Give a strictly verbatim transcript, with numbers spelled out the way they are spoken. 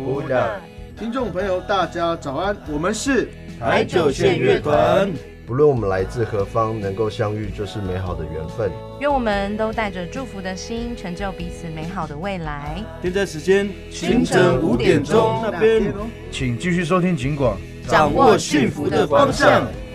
福的。 听众朋友，大家早安，我们是台九线乐团。 不论我们来自何方，能够相遇就是美好的缘分。 愿我们都带着祝福的心，成就彼此美好的未来。 现在时间清晨五点钟那边， 请继续收听警广， 掌握幸福的方向。